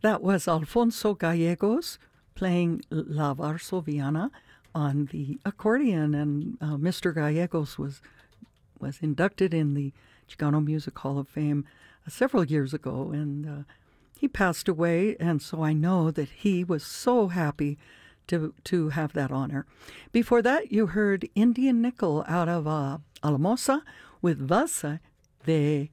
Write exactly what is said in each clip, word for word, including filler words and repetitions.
That was Alfonso Gallegos playing La Varsoviana on the accordion, and uh, Mister Gallegos was was inducted in the Chicano Music Hall of Fame uh, several years ago, and uh, he passed away, and so I know that he was so happy to to have that honor. Before that, you heard Indian Nickel out of uh, Alamosa with Vasa de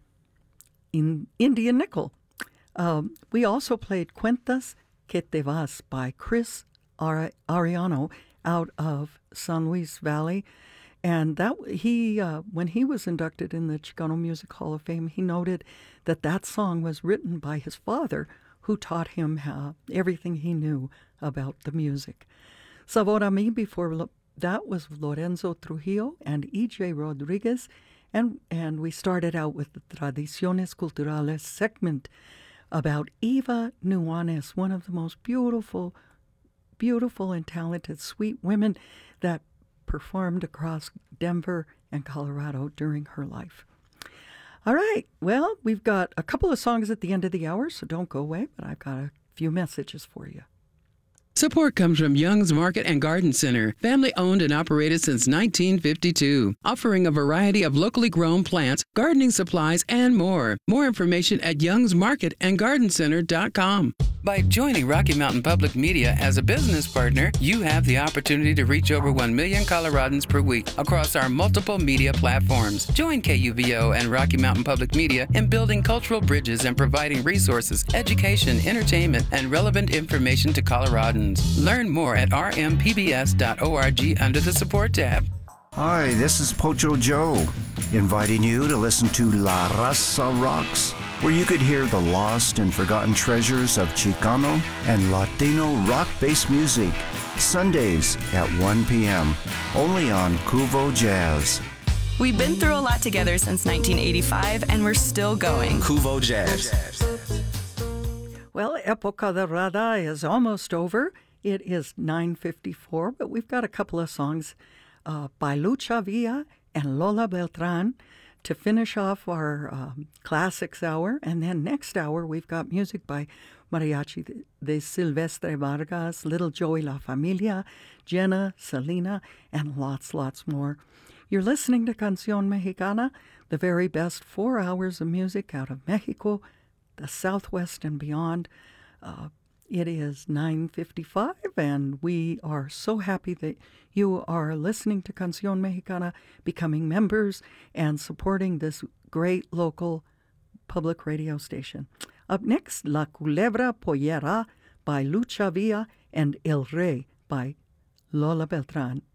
in Indian Nickel. Um, we also played Cuentas que te vas by Chris Ar- Ariano out of San Luis Valley. And that he, uh, when he was inducted in the Chicano Music Hall of Fame, he noted that that song was written by his father, who taught him how, everything he knew about the music. Sabor a mí before lo- that was Lorenzo Trujillo and E J Rodriguez, and and we started out with the Tradiciones Culturales segment about Eva Nuanes, one of the most beautiful, beautiful and talented, sweet women that performed across Denver and Colorado during her life. All right, well, we've got a couple of songs at the end of the hour, so don't go away, but I've got a few messages for you. Support comes from Young's Market and Garden Center, family owned and operated since nineteen fifty-two, offering a variety of locally grown plants, gardening supplies, and more. More information at youngs market and garden center dot com. By joining Rocky Mountain Public Media as a business partner, you have the opportunity to reach over one million Coloradans per week across our multiple media platforms. Join K U V O and Rocky Mountain Public Media in building cultural bridges and providing resources, education, entertainment, and relevant information to Coloradans. Learn more at r m p b s dot org under the support tab. Hi, this is Pocho Joe, inviting you to listen to La Raza Rocks, where you could hear the lost and forgotten treasures of Chicano and Latino rock-based music, Sundays at one p.m., only on Cuvo Jazz. We've been through a lot together since nineteen eighty-five, and we're still going. Cuvo Jazz. Well, Época Dorada is almost over. It is nine fifty-four, but we've got a couple of songs uh, by Lucha Villa and Lola Beltran to finish off our um, classics hour. And then next hour, we've got music by Mariachi de, de Silvestre Vargas, Little Joey La Familia, Jenna, Selena, and lots, lots more. You're listening to Canción Mexicana, the very best four hours of music out of Mexico, the Southwest and beyond. Uh, it is nine fifty-five, and we are so happy that you are listening to Canción Mexicana, becoming members, and supporting this great local public radio station. Up next, La Culebra Pollera by Lucha Villa and El Rey by Lola Beltran.